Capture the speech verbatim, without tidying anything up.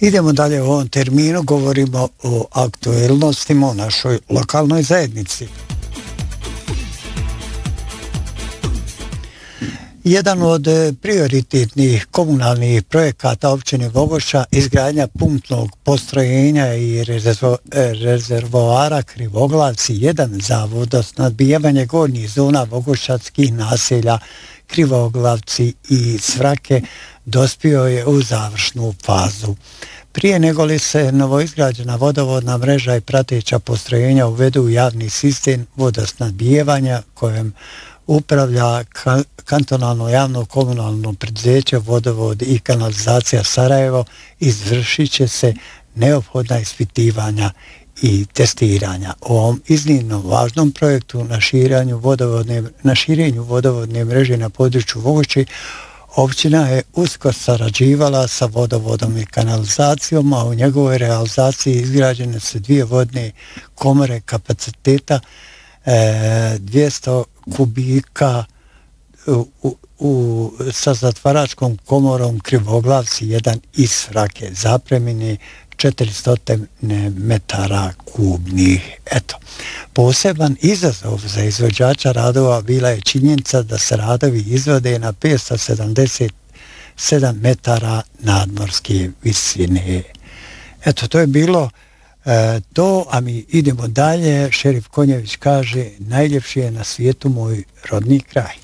Idemo dalje u ovom terminu, govorimo o aktuelnostima u našoj lokalnoj zajednici. Jedan od prioritetnih komunalnih projekata općine Vogošća, izgradnja pumpnog postrojenja i rezervo, rezervoara Krivoglavci jedan za vodosnabdijevanje gornjih zona vogošćanskih naselja Krivoglavci i Svrake dospio je u završnu fazu. Prije nego li se novoizgrađena vodovodna mreža i prateća postrojenja uvedu u javni sistem vodosnabdijevanja kojem upravlja kantonalno javno komunalno preduzeće Vodovod i kanalizacija Sarajevo, izvršit će se neophodna ispitivanja i testiranja. O ovom iznimno važnom projektu na širenju vodovodne, na širenju vodovodne mreže na području Vogošće općina je usko sarađivala sa vodovodom i kanalizacijom, a u njegovoj realizaciji izgrađene su dvije vodne komore kapaciteta e, dvjesto kubika u, u, u, sa zatvaračkom komorom Krivoglavci jedan iz Svrake, zapremini četiristo metara kubnih. Eto, poseban izazov za izvođača radova bila je činjenica da se radovi izvode na petsto sedamdeset sedam metara nadmorske visine. Eto, to je bilo e, to, a mi idemo dalje. Šerif Konjević kaže, najljepši je na svijetu moj rodni kraj.